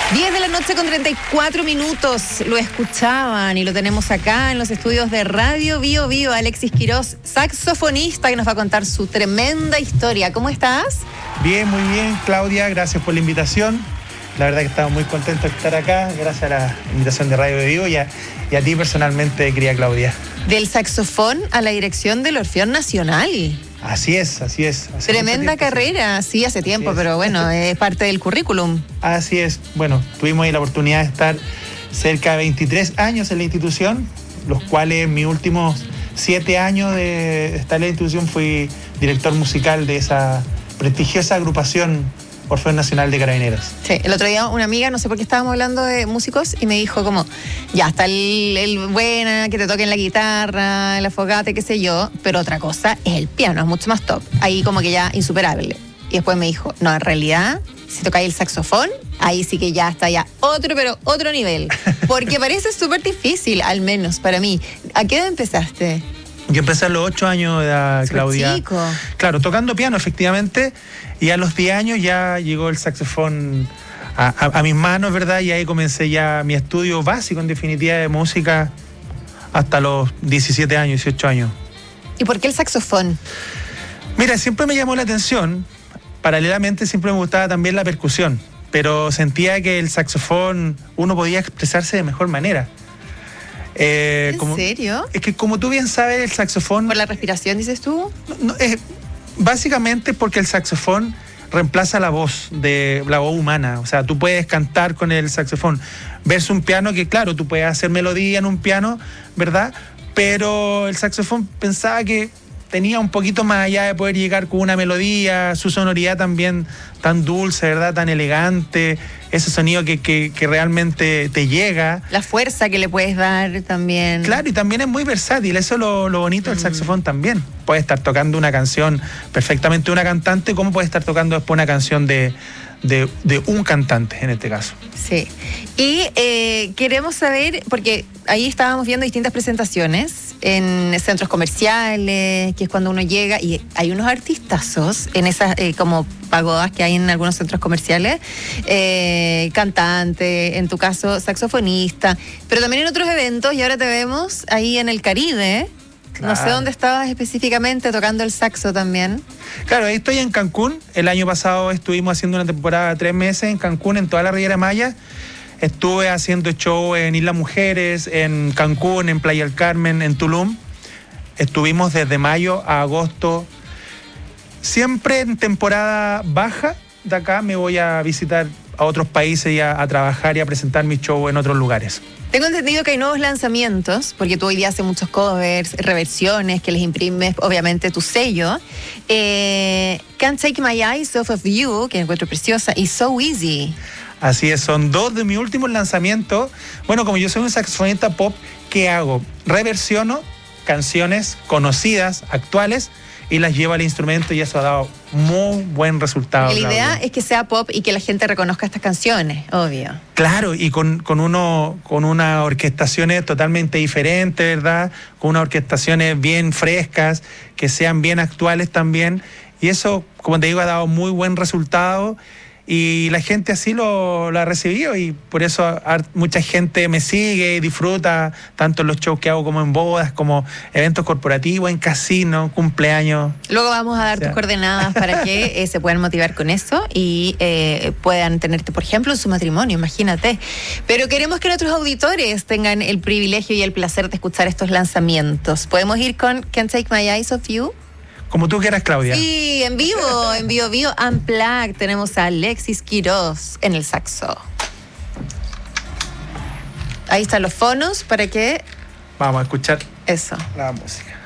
10 de la noche con 34 minutos. Lo escuchaban y lo tenemos acá en los estudios de Radio Bio Bio. Alexis Quirós, saxofonista, que nos va a contar su tremenda historia. ¿Cómo estás? Bien, muy bien, Claudia. Gracias por la invitación. La verdad que estamos muy contentos de estar acá. Gracias a la invitación de Radio Bio Bio y a ti personalmente, querida Claudia. Del saxofón a la dirección del Orfeón Nacional. Así es. Tremenda carrera, sí, hace tiempo, pero bueno, es parte del currículum. Así es. Bueno, tuvimos ahí la oportunidad de estar cerca de 23 años en la institución, los cuales en mis últimos 7 años de estar en la institución fui director musical de esa prestigiosa agrupación Orfeón Nacional de Carabineros. Sí, el otro día una amiga, no sé por qué estábamos hablando de músicos, y me dijo como, ya está el buena, que te toquen la guitarra, el afogate, qué sé yo, pero otra cosa es el piano, es mucho más top. Ahí como que ya insuperable. Y después me dijo, no, en realidad, si tocáis el saxofón, ahí sí que ya está ya otro nivel. Porque parece súper difícil, al menos para mí. ¿A qué edad empezaste? Yo empecé a los 8 años de edad, Claudia. Chico. Claro, tocando piano, efectivamente. Y a los 10 años ya llegó el saxofón a mis manos, ¿verdad? Y ahí comencé ya mi estudio básico, en definitiva, de música hasta los 17 años, 18 años. ¿Y por qué el saxofón? Mira, siempre me llamó la atención. Paralelamente siempre me gustaba también la percusión. Pero sentía que el saxofón uno podía expresarse de mejor manera. ¿En serio? Es que como tú bien sabes, el saxofón... ¿Por la respiración, dices tú? No, básicamente porque el saxofón reemplaza la voz humana. O sea, tú puedes cantar con el saxofón. Versus un piano que, claro, tú puedes hacer melodía en un piano, ¿verdad? Pero el saxofón pensaba que tenía un poquito más allá de poder llegar con una melodía, su sonoridad también tan dulce, ¿verdad? Tan elegante, ese sonido que realmente te llega. La fuerza que le puedes dar también. Claro, y también es muy versátil, eso es lo bonito del saxofón también. Puede estar tocando una canción perfectamente de una cantante, como puede estar tocando después una canción de un cantante, en este caso. Sí. Y queremos saber, porque ahí estábamos viendo distintas presentaciones en centros comerciales, que es cuando uno llega, y hay unos artistazos en esas como pagodas que hay en algunos centros comerciales, cantante, en tu caso saxofonista, pero también en otros eventos, y ahora te vemos ahí en el Caribe. Claro. No sé dónde estabas específicamente tocando el saxo también. Claro, ahí estoy en Cancún. El año pasado estuvimos haciendo una temporada de 3 meses en Cancún, en toda la Riviera Maya. Estuve haciendo show en Isla Mujeres, en Cancún, en Playa del Carmen, en Tulum. Estuvimos desde mayo a agosto. Siempre en temporada baja de acá me voy a visitar a otros países y a trabajar y a presentar mi show en otros lugares. Tengo entendido que hay nuevos lanzamientos, porque tú hoy día haces muchos covers, reversiones, que les imprimes obviamente tu sello. Can't Take My Eyes Off of You, que encuentro preciosa, y So Easy. Así es, son 2 de mis últimos lanzamientos. Bueno, como yo soy un saxofonista pop, ¿qué hago? Reversiono canciones conocidas, actuales, y las llevo al instrumento, y eso ha dado muy buen resultado. La idea es que sea pop y que la gente reconozca estas canciones, obvio. Claro, y con unas orquestaciones totalmente diferentes, ¿verdad? Con unas orquestaciones bien frescas, que sean bien actuales también. Y eso, como te digo, ha dado muy buen resultado. Y la gente así lo ha recibido, y por eso mucha gente me sigue y disfruta tanto en los shows que hago como en bodas, como eventos corporativos, en casinos, cumpleaños. Luego vamos a dar tus coordenadas para que se puedan motivar con eso y puedan tenerte, por ejemplo, en su matrimonio, imagínate. Pero queremos que nuestros auditores tengan el privilegio y el placer de escuchar estos lanzamientos. ¿Podemos ir con Can't Take My Eyes Off You? Como tú quieras, Claudia. Sí, en vivo, en Bio Bio Unplugged tenemos a Alexis Quirós en el saxo. Ahí están los fonos para que... Vamos a escuchar eso. La música.